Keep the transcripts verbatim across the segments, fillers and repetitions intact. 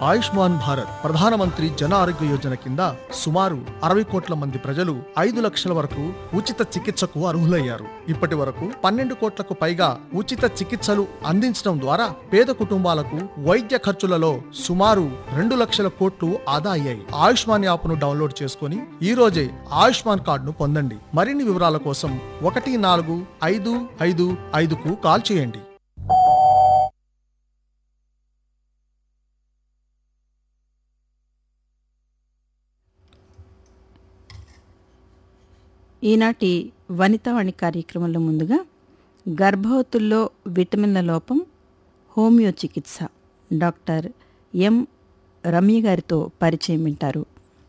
ఆయుష్మాన్ భారత్ ప్రధానమంత్రి జన ఆరోగ్య యోజన కింద సుమారు అరవై కోట్ల మంది ప్రజలు ఐదు లక్షల వరకు ఉచిత చికిత్సకు అర్హులయ్యారు. ఇప్పటి వరకు పన్నెండు కోట్లకు పైగా ఉచిత చికిత్సలు అందించడం ద్వారా పేద కుటుంబాలకు వైద్య ఖర్చులలో సుమారు రెండు లక్షల కోట్లు ఆదా అయ్యాయి. ఆయుష్మాన్ యాప్ ను డౌన్లోడ్ చేసుకుని ఈ రోజే ఆయుష్మాన్ కార్డును పొందండి. మరిన్ని వివరాల కోసం ఒకటి నాలుగు ఐదు ఐదు ఐదుకు కాల్ చేయండి. ఈనాటి వనితావాణి కార్యక్రమంలో ముందుగా గర్భవతుల్లో విటమిన్ల లోపం హోమియో చికిత్స డాక్టర్ ఎం రమ్య గారితో పరిచయం వింటారు.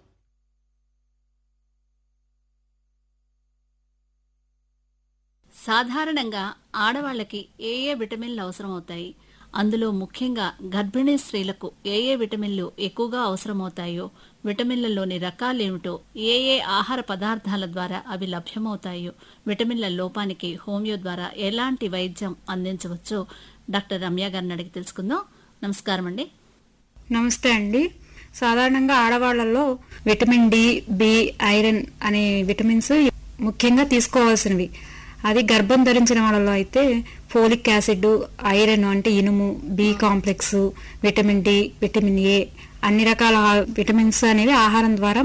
సాధారణంగా ఆడవాళ్లకి ఏ ఏ విటమిన్లు అవసరమవుతాయి, అందులో ముఖ్యంగా గర్భిణీ స్త్రీలకు ఏ ఏ విటమిన్లు ఎక్కువగా అవసరమవుతాయో, విటమిన్లలోని రకాలేమిటో, ఏ ఏ ఆహార పదార్థాల ద్వారా అవి లభ్యమవుతాయో, విటమిన్ల లోపానికి హోమియో ద్వారా ఎలాంటి వైద్యం అందించవచ్చో డాక్టర్ రమ్య గారిని అడిగి తెలుసుకుందాం. నమస్కారం అండి. నమస్తే అండి. సాధారణంగా ఆడవాళ్లలో విటమిన్ డి, బి, ఐరన్ అనే విటమిన్స్ ముఖ్యంగా తీసుకోవాల్సినవి. అది గర్భం ధరించిన వాళ్ళలో అయితే ఫోలిక్ యాసిడ్, ఐరన్ అంటే ఇనుము, B complex, vitamin D, vitamin A అన్ని రకాల విటమిన్స్ అనేవి ఆహారం ద్వారా